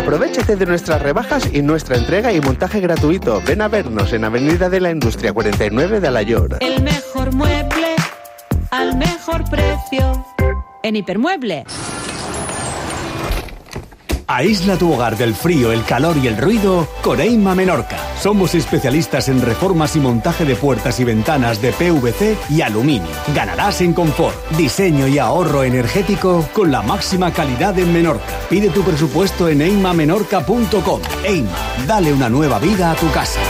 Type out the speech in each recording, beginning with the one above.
Aprovéchate de nuestras rebajas y nuestra entrega y montaje gratuito. Ven a vernos en Avenida de la Industria 49 de Alaior. El mejor mueble al mejor precio en Hipermueble. Aísla tu hogar del frío, el calor y el ruido con Eima Menorca. Somos especialistas en reformas y montaje de puertas y ventanas de PVC y aluminio. Ganarás en confort, diseño y ahorro energético con la máxima calidad en Menorca. Pide tu presupuesto en eimamenorca.com. Eima, dale una nueva vida a tu casa.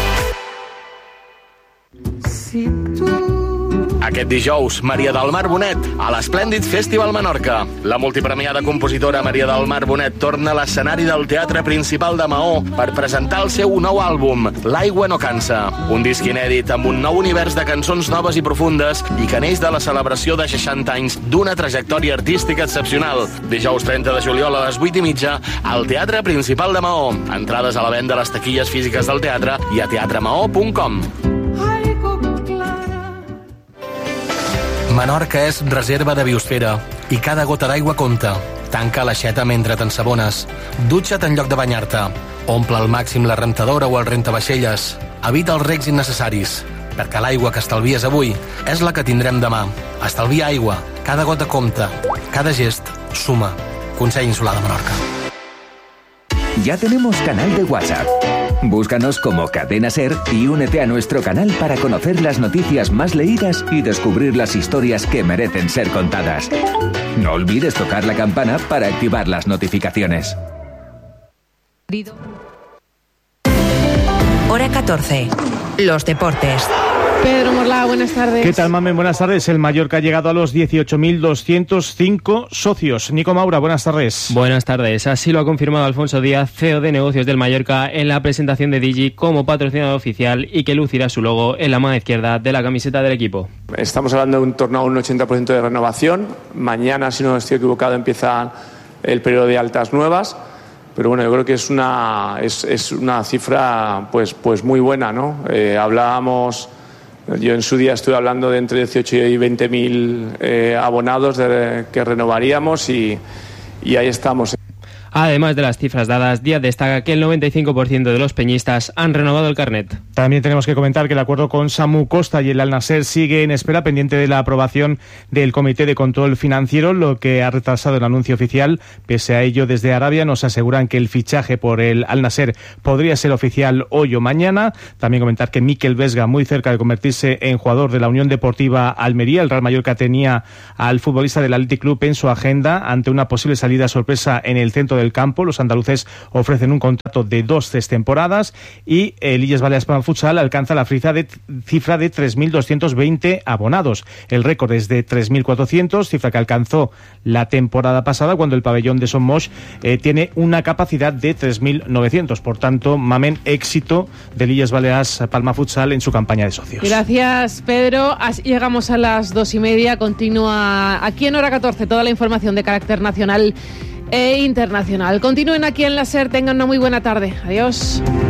Aquest dijous, Maria del Mar Bonet, a l'Esplèndid Festival Menorca. La multipremiada compositora Maria del Mar Bonet torna a l'escenari del Teatre Principal de Maó per presentar el seu nou àlbum, L'aigua no cansa. Un disc inèdit amb un nou univers de cançons noves i profundes i que neix de la celebració de 60 anys d'una trajectòria artística excepcional. Dijous 30 de juliol a les 8:30 al Teatre Principal de Maó. Entrades a la venda a les taquilles físiques del teatre i a teatremaó.com. Menorca és reserva de biosfera i cada gota d'aigua compta. Tanca l'aixeta mentre t'ensabones. Dutxa't en lloc de banyar-te. Omple al màxim la rentadora o el rentavaixelles. Evita els regs innecessaris, perquè l'aigua que estalvies avui és la que tindrem demà. Estalvia aigua. Cada gota compta. Cada gest suma. Consell Insular de Menorca. Ya tenemos canal de WhatsApp. Búscanos como Cadena Ser y únete a nuestro canal para conocer las noticias más leídas y descubrir las historias que merecen ser contadas. No olvides tocar la campana para activar las notificaciones. Hora 14. Los deportes. Pedro Morla, buenas tardes. ¿Qué tal, Mamen? Buenas tardes. El Mallorca ha llegado a los 18.205 socios. Nico Maura, buenas tardes. Buenas tardes. Así lo ha confirmado Alfonso Díaz, CEO de negocios del Mallorca, en la presentación de Digi como patrocinador oficial y que lucirá su logo en la mano izquierda de la camiseta del equipo. Estamos hablando de un torno a un 80% de renovación. Mañana, si no estoy equivocado, empieza el periodo de altas nuevas. Pero bueno, yo creo que es una cifra pues muy buena, ¿no? Yo en su día estuve hablando de entre 18 y 20.000 abonados que renovaríamos y ahí estamos. Además de las cifras dadas, Díaz destaca que el 95% de los peñistas han renovado el carnet. También tenemos que comentar que el acuerdo con Samu Costa y el Al Nasser sigue en espera pendiente de la aprobación del Comité de Control Financiero, lo que ha retrasado el anuncio oficial. Pese a ello, desde Arabia nos aseguran que el fichaje por el Al Nasser podría ser oficial hoy o mañana. También comentar que Mikel Vesga, muy cerca de convertirse en jugador de la Unión Deportiva Almería. El Real Mallorca tenía al futbolista del Athletic Club en su agenda ante una posible salida sorpresa en el centro del campo. Los andaluces ofrecen un contrato de 2 temporadas y el Illes Balears Palma Futsal alcanza la cifra de 3.220 abonados. El récord es de 3.400, cifra que alcanzó la temporada pasada cuando el pabellón de Son Moix tiene una capacidad de 3.900. Por tanto, Mamen, éxito del Illes Balears Palma Futsal en su campaña de socios. Gracias, Pedro. Así llegamos a las 2:30. Continúa aquí en Hora 14 toda la información de carácter nacional e internacional. Continúen aquí en la SER, tengan una muy buena tarde. Adiós.